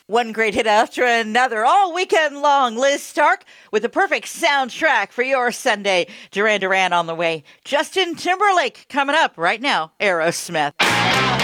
One great hit after another all weekend long. Liz Stark with the perfect soundtrack for your Sunday. Duran Duran on the way. Justin Timberlake coming up right now. Aerosmith.